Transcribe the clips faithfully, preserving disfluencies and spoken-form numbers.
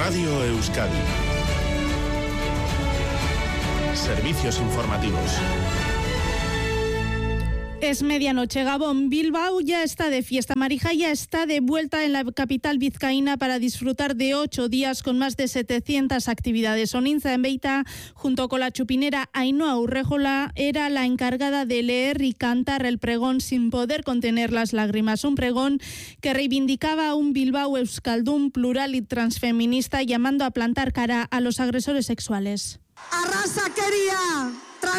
Radio Euskadi. Servicios informativos. Es medianoche, Gabón. Bilbao ya está de fiesta. Marija ya está de vuelta en la capital vizcaína para disfrutar de ocho días con más de setecientas actividades. Onintza Enbeita, junto con la chupinera Ainhoa Urrejola, era la encargada de leer y cantar el pregón sin poder contener las lágrimas. Un pregón que reivindicaba un Bilbao euskaldun plural y transfeminista, llamando a plantar cara a los agresores sexuales. Arrasakeria,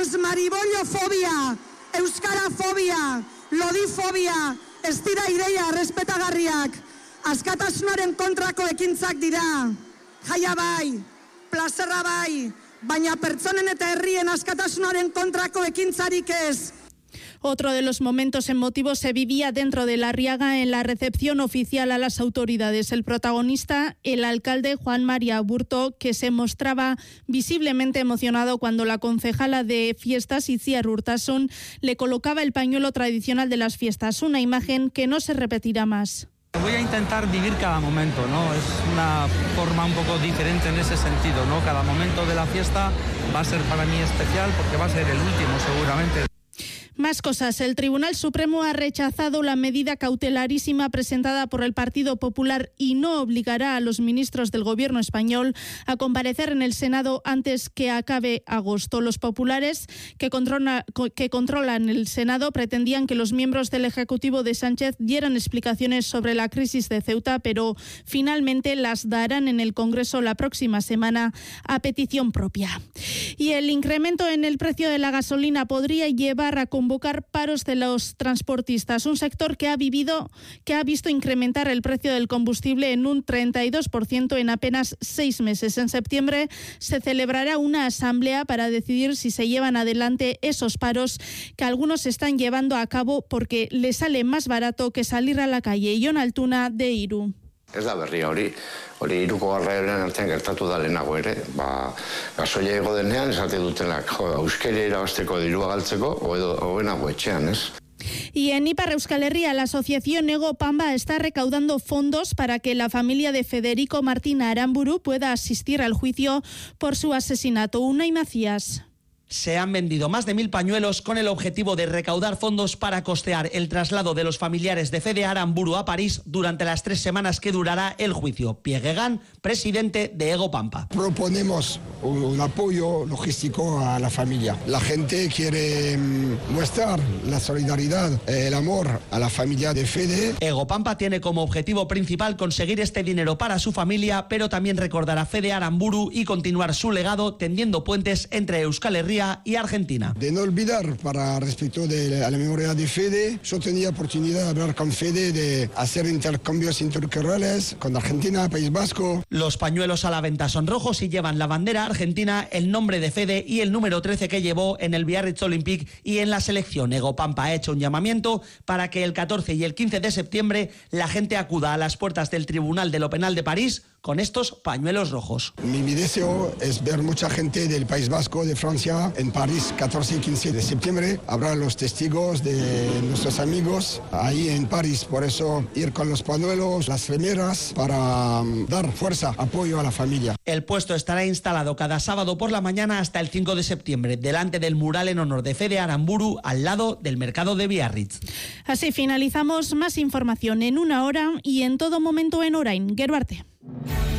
transmaribollofobia, euskarafobia, lodifobia, ez dira ideia respetagarriak, askatasunaren kontrako ekintzak dira. Jaia bai, plazerra bai, baina pertsonen eta herrien askatasunaren kontrako ekintzarik ez. Otro de los momentos emotivos se vivía dentro de La Arriaga en la recepción oficial a las autoridades. El protagonista, el alcalde Juan María Aburto, que se mostraba visiblemente emocionado cuando la concejala de fiestas, Itziar Urtasun, le colocaba el pañuelo tradicional de las fiestas, una imagen que no se repetirá más. Voy a intentar vivir cada momento, ¿no? Es una forma un poco diferente en ese sentido, ¿no? Cada momento de la fiesta va a ser para mí especial porque va a ser el último seguramente. Más cosas. El Tribunal Supremo ha rechazado la medida cautelarísima presentada por el Partido Popular y no obligará a los ministros del Gobierno español a comparecer en el Senado antes que acabe agosto. Los populares que, controla, que controlan el Senado pretendían que los miembros del Ejecutivo de Sánchez dieran explicaciones sobre la crisis de Ceuta, pero finalmente las darán en el Congreso la próxima semana a petición propia. Y el incremento en el precio de la gasolina podría llevar a convocar paros de los transportistas, un sector que ha vivido, que ha visto incrementar el precio del combustible en un treinta y dos por ciento en apenas seis meses. En septiembre se celebrará una asamblea para decidir si se llevan adelante esos paros que algunos están llevando a cabo porque les sale más barato que salir a la calle. Jon Altuna, de Iru. Ez da berria hori, hori hiruko garraioaren artean gertatu da lehenago ere, ba, gasoia ego denean esate dutenak, jo, euskera irabazteko dirua galtzeko, hobenago etxean, ez? Y en Ipar Euskal Herria, la asociación Ego Pamba está recaudando fondos para que la familia de Federico Martín Aramburu pueda asistir al juicio por su asesinato. Unai Macías. Se han vendido más de mil pañuelos con el objetivo de recaudar fondos para costear el traslado de los familiares de Fede Aramburu a París durante las tres semanas que durará el juicio. Pierre Gán, presidente de Ego Pampa. Proponemos un apoyo logístico a la familia. La gente quiere mostrar la solidaridad, el amor a la familia de Fede. Ego Pampa tiene como objetivo principal conseguir este dinero para su familia, pero también recordar a Fede Aramburu y continuar su legado tendiendo puentes entre Euskal Herria y Argentina. De no olvidar, para respecto de la memoria de Fede, yo tenía oportunidad de hablar con Fede, de hacer intercambios interculturales con Argentina, País Vasco. Los pañuelos a la venta son rojos y llevan la bandera argentina, el nombre de Fede y el número trece que llevó en el Biarritz Olympique y en la selección. Ego Pampa ha hecho un llamamiento para que el catorce y el quince de septiembre la gente acuda a las puertas del Tribunal de lo Penal de París con estos pañuelos rojos. Mi, mi deseo es ver mucha gente del País Vasco, de Francia, en París, catorce y quince de septiembre. Habrá los testigos de nuestros amigos ahí en París. Por eso ir con los pañuelos, las remeras, para um, dar fuerza, apoyo a la familia. El puesto estará instalado cada sábado por la mañana hasta el cinco de septiembre, delante del mural en honor de Fede Aramburu, al lado del mercado de Biarritz. Así finalizamos. Más información en una hora y en todo momento en Orain. Gero arte.